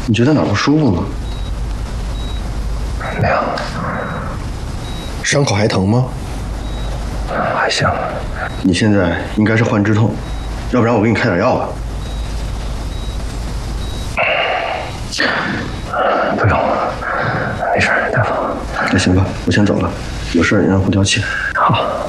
你觉得哪不舒服吗？ 没有。 伤口还疼吗？ 还行。 你现在应该是患肢痛，要不然我给你开点药吧。 不用了，没事，大夫。 那行吧，我先走了，有事你让胡调气。 好。